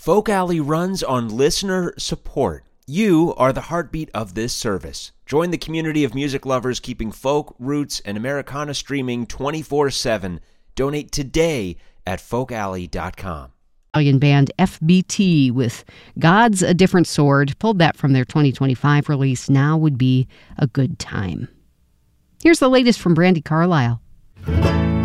Folk Alley runs on listener support. You are the heartbeat of this service. Join the community of music lovers keeping folk, roots, and Americana streaming 24/7. Donate today at folkalley.com. Italian band FBT with God's a Different Sword. Pulled that from their 2025 release, Now Would Be a Good Time. Here's the latest from Brandi Carlile.